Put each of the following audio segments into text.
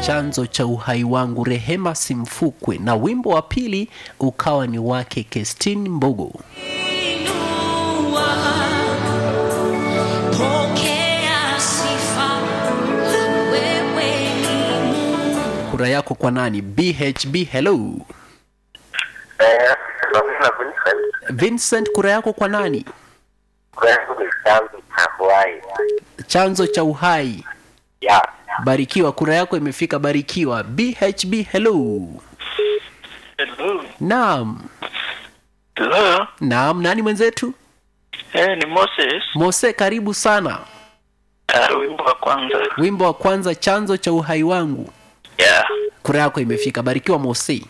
chanzo cha uhai wangu Rehema Simfukwe, na wimbo wa pili ukawa ni wake Kestin Mbogo. Kura yako kwa nani? BHB hello. Vincent, kura yako kwa nani? Chanzo cha uhai. Yeah. Barikiwa, kura yako imefika. Barikiwa. BHB hello. Hello. Naam. Hello. Naam, nani mwenzetu? Ni Moses. Mose, karibu sana. Wimbo wa kwanza. Wimbo wa kwanza, chanzo cha uhai wangu. Yeah. Kura yako imefika. Barikiwa Mose.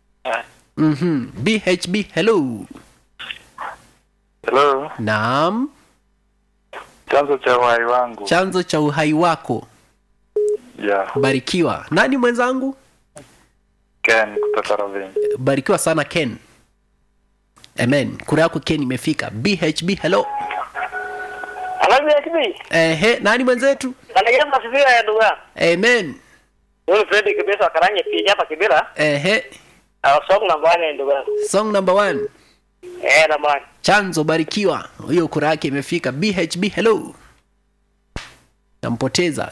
BHB hello. Hello. Naam. Chanzo cha uhai wangu. Chanzo cha uhai wako. Yeah. Barikiwa. Nani mwenzangu? Ken kutoka Ravine. Barikiwa sana Ken. Amen. Kura yako Ken imefika. BHB hello. Hello BHB. Nani mwenzetu? Anajamba sivira ya nduga. Amen. Wewe Fred Kibesa karanye pia hapa Kibera. Song number 1 nduga. Song number 1. Number 1. Chanzo, barikiwa. Hiyo kura yake imefika. BHB hello. Nampoteza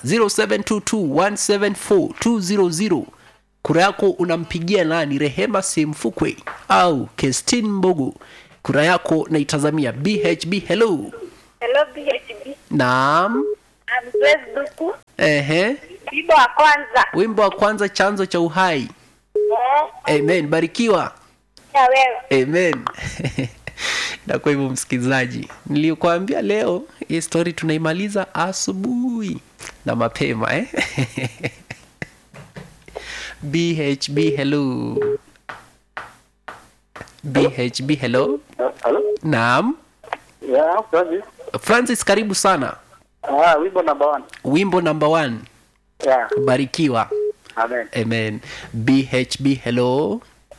0722174200. Kura yako unampigia nani? Rehema Simfukwe au Kestin Mbogo? Kura yako naitazamia. BHB hello. Hello BHB. Naam. Amzwezi duku. Wimbo wa kwanza. Wimbo wa kwanza, chanzo cha uhai. Amen. Barikiwa. Ya wewe. Amen. Na kwa hivyo msikilizaji, niliyokuambia leo hii story tunaimaliza asubuhi na mapema BHB hello. BHB hello. Hello. Naam. Yeah, Francis, karibu sana. Wimbo number 1. Wimbo number 1. Yeah. Barikiwa. Amen. Amen. BHB hello.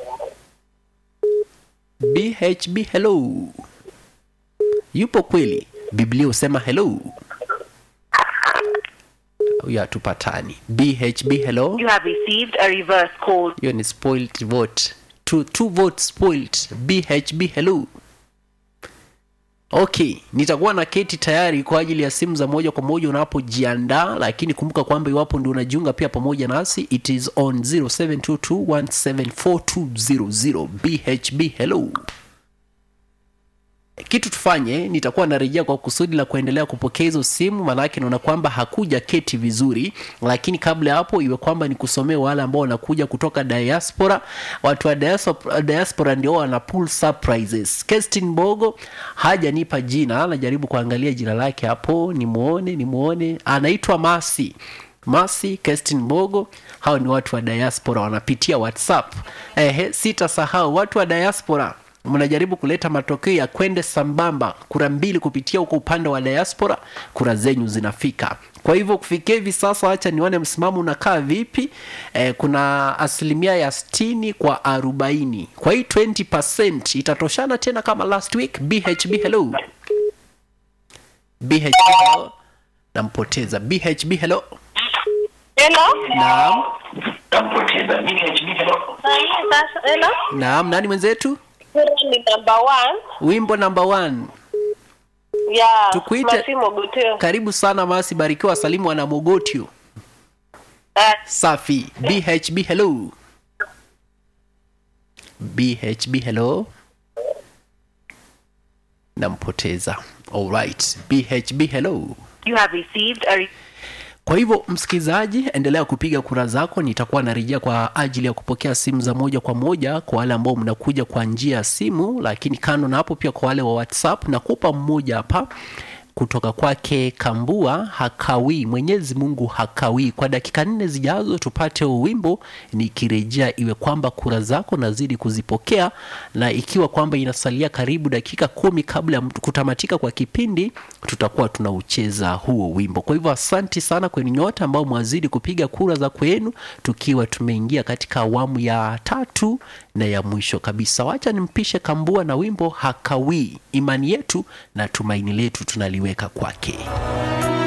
BHB hello. Yupo kweli? Biblia usema hello. Huyo hatupatani. BHB hello. You have received a reverse call. Hiyo ni spoiled vote. Two votes spoiled. BHB hello. Okay, nitakuwa na keti tayari kwa ajili ya simu za moja kwa moja unapojiandaa, lakini kumbuka kwamba iwapo ndio unajiunga pia pamoja nasi, it is on 0722174200. BHB hello. Kitu tufanye, nitakuwa narejea kwa kusudi la kuendelea kupokea hizo simu, maana yake naona kwamba hakuja keti vizuri, lakini kabla ya hapo iwe kwamba ni kusomea wale ambao wanakuja kutoka diaspora. Watu wa diaspora ndio wana pull surprises. Kestin Mbogo hajanipa jina, anajaribu kuangalia jina lake hapo, nimuone. Anaitwa Masi Kestin Mbogo. Hao ni watu wa diaspora wanapitia WhatsApp. Sitasahau watu wa diaspora, mnajaribu kuleta matokeo ya kwende sambamba. Kura 2 kupitia huko upande wa diaspora, kura zenyu zinafika. Kwa hivyo kufikia hivi sasa, acha nione msimamo unakaa vipi. Kuna asilimia ya 60 kwa 40. Kwa hii 20% itatoshana tena kama last week. BHB hello. BHB hello. Nampoteza. BHB hello. Hello. Naam. Nampoteza. BHB hello. Hello. Naam, nani mwenzetu? Ni number 1. Wimbo number 1. Yeah. Tukuite. Masi Mogotio. Karibu sana Masi, barikiwa, salimu wana Mogotio. Safi. BHB hello. BHB hello. Nampoteza. All right. BHB hello. You have received a Kwa hivyo msikizaji, endelea kupiga kura zako. Nitakuwa narejea kwa ajili ya kupokea simu za moja kwa moja kwa wale ambao mnakuja kwa njia ya simu, lakini kando na hapo pia kwa wale wa WhatsApp nakupa mmoja hapa kutoka kwake Kambua. Hakawi, Mwenyezi Mungu hakawi. Kwa dakika 4 zijazo tupate wimbo, nikirejea iwe kwamba kura zako nazidi kuzipokea, na ikiwa kwamba inasalia karibu dakika 10 kabla ya kutamatika kwa kipindi, tutakuwa tunaucheza huo wimbo. Kwa hivyo asante sana kwenu nyote ambao mwazidi kupiga kura za kwenu, tukiwa tumeingia katika awamu ya 3 na ya mwisho kabisa. Wacha nimpishe Kambua na wimbo Hakawi. Imani yetu na tumaini letu tunaliweka kwake.